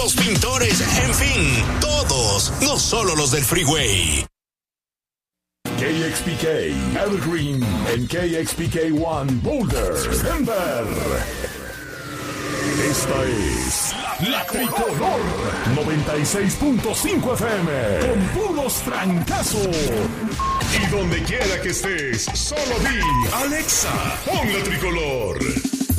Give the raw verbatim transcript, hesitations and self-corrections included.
los pintores, en fin, todos, no solo los del Freeway. K X P K, Evergreen, en K X P K uno, Boulder, Denver. Esta es La Tricolor noventa y seis punto cinco F M, con puros trancazos. Y donde quiera que estés, solo di Alexa, pon La Tricolor.